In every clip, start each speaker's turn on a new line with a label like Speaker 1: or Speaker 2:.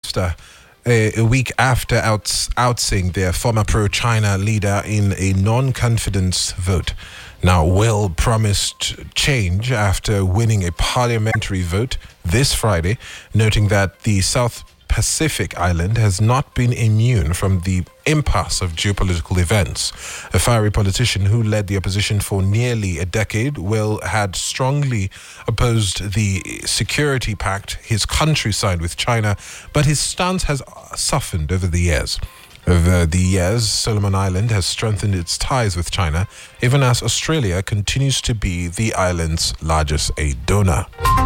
Speaker 1: Minister a week after ousting their former pro-China leader in a non-confidence vote. Now, Will promised change after winning a parliamentary vote this Friday, noting that the South Pacific island has not been immune from the impasse of geopolitical events. A fiery politician who led the opposition for nearly a decade, Will had strongly opposed the security pact his country signed with China, but his stance has softened over the years. Over the years, Solomon Island has strengthened its ties with China, even as Australia continues to be the island's largest aid donor.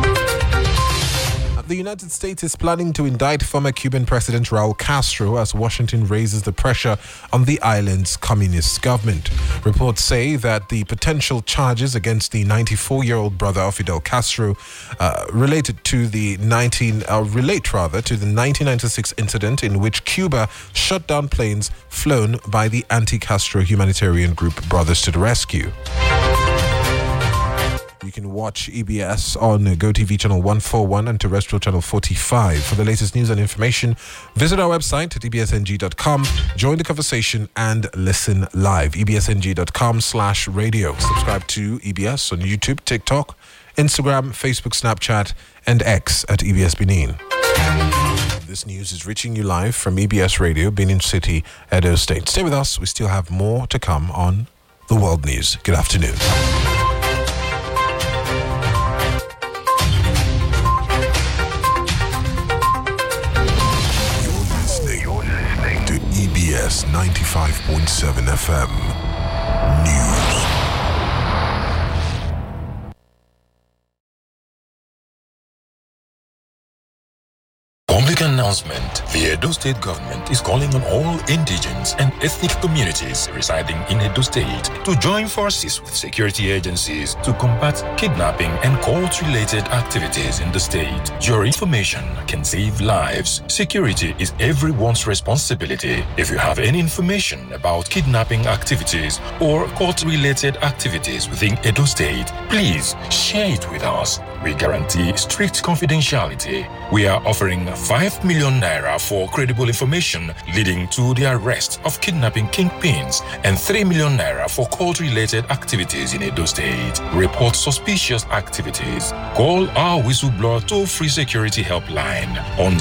Speaker 1: The United States is planning to indict former Cuban President Raul Castro as Washington raises the pressure on the island's communist government. Reports say that the potential charges against the 94-year-old brother of Fidel Castro relate to the 1996 incident in which Cuba shut down planes flown by the anti-Castro humanitarian group Brothers to the Rescue. You can watch EBS on GoTV channel 141 and terrestrial channel 45. For the latest news and information, visit our website at ebsng.com, join the conversation and listen live. ebsng.com/radio. Subscribe to EBS on YouTube, TikTok, Instagram, Facebook, Snapchat, and X at EBS Benin. This news is reaching you live from EBS Radio, Benin City, Edo State. Stay with us. We still have more to come on the World News. Good afternoon. EBS 95.7 FM News.
Speaker 2: Public announcement. The Edo State government is calling on all indigenous and ethnic communities residing in Edo State to join forces with security agencies to combat kidnapping and cult-related activities in the state. Your information can save lives. Security is everyone's responsibility. If you have any information about kidnapping activities or cult-related activities within Edo State, please share it with us. We guarantee strict confidentiality. We are offering 5 million naira for credible information leading to the arrest of kidnapping kingpins and 3 million naira for cult-related activities in Edo State. Report suspicious activities. Call our whistleblower toll-free security helpline on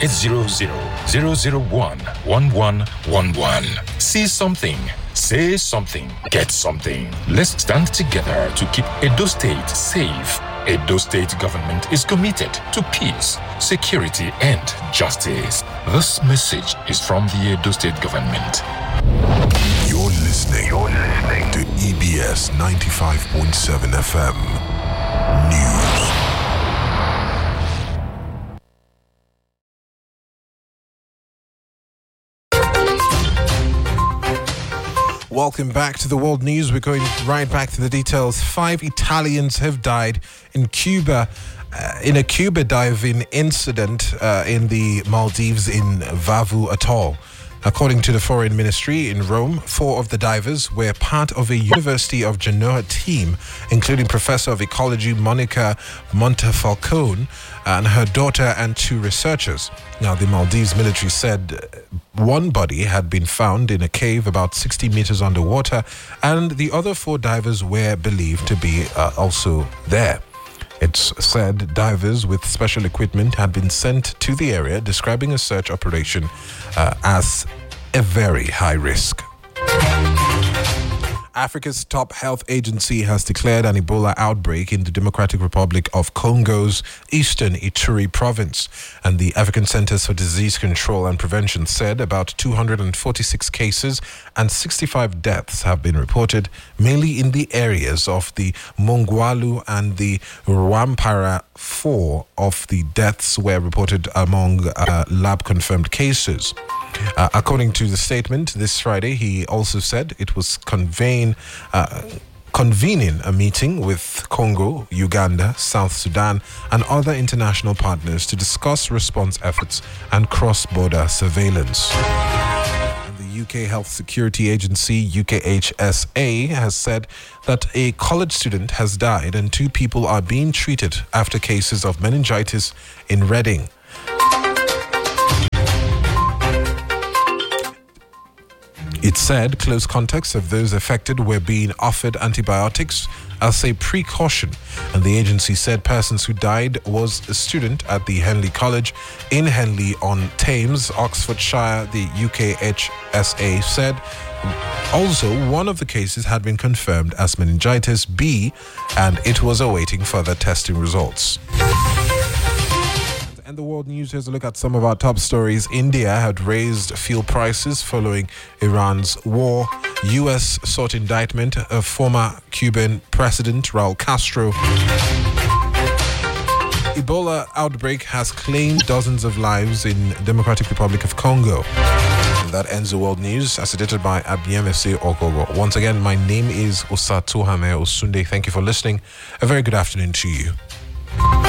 Speaker 2: 0800-001-1111. See something. Say something. Get something. Let's stand together to keep Edo State safe. Edo State government is committed to peace, security, and justice. This message is from the Edo State government.
Speaker 3: You're listening to EBS 95.7 FM News.
Speaker 1: Welcome back to the World News. We're going right back to the details. 5 Italians have died in Cuba in a Cuba diving incident in the Maldives in Vavu Atoll. According to the Foreign Ministry in Rome, 4 of the divers were part of a University of Genoa team, including Professor of Ecology Monica Montefalcone and her daughter and 2 researchers. Now, the Maldives military said one body had been found in a cave about 60 meters underwater, and the other 4 divers were believed to be also there. It's said divers with special equipment had been sent to the area, describing a search operation as a very high risk. Africa's top health agency has declared an Ebola outbreak in the Democratic Republic of Congo's eastern Ituri province, and the African Centers for Disease Control and Prevention said about 246 cases and 65 deaths have been reported, mainly in the areas of the Mongwalu and the Rwampara. 4 of the deaths were reported among lab-confirmed cases. According to the statement this Friday, he also said it was convening a meeting with Congo, Uganda, South Sudan, and other international partners to discuss response efforts and cross-border surveillance. The UK Health Security Agency, UKHSA, has said that a college student has died and 2 people are being treated after cases of meningitis in Reading. It said close contacts of those affected were being offered antibiotics as a precaution, and the agency said persons who died was a student at the Henley College in Henley-on-Thames, Oxfordshire. The UKHSA said also one of the cases had been confirmed as meningitis B, and it was awaiting further testing results. And the world news, here's a look at some of our top stories. India had raised fuel prices following Iran's war. U.S. sought indictment of former Cuban President Raul Castro. Ebola outbreak has claimed dozens of lives in Democratic Republic of Congo. And that ends the world news, as edited by Abiemese Ogogo. Once again, my name is Osatuhame Osunde. Thank you for listening. A very good afternoon to you.